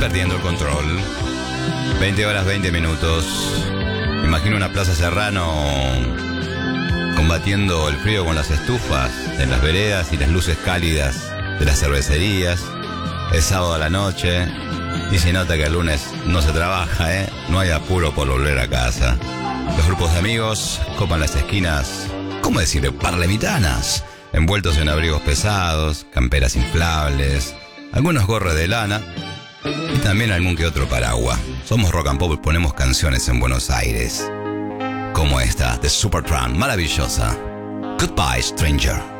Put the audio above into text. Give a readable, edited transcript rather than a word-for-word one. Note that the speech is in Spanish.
perdiendo el control. 20 horas, 20 minutos. Imagino una Plaza Serrano combatiendo el frío con las estufas en las veredas y las luces cálidas de las cervecerías. Es sábado a la noche y se nota que el lunes no se trabaja, ¿eh? No hay apuro por volver a casa. Los grupos de amigos copan las esquinas, ¿cómo decir? Parlemitanas, envueltos en abrigos pesados, camperas inflables, algunos gorros de lana y también algún que otro paraguas. Somos Rock and Pop y ponemos canciones en Buenos Aires, como esta de Supertramp, maravillosa. Goodbye, Stranger.